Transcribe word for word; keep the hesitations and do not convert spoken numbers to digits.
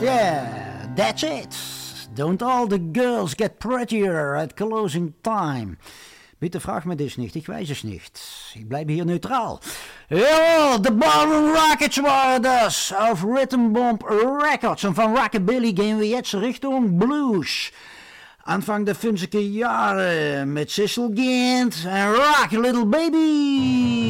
Yeah, that's it. Don't all the girls get prettier at closing time? Bitte frag mir das nicht, ich weiß es nicht. Ich bleibe hier neutral. Jawohl, de Ballroom Rockets waren das auf Rhythm Bomb Records. Und von Rockabilly gehen wir jetzt Richtung Blues. Anfang der fünfziger Jahre mit Cecil Gant und Rock Little Baby.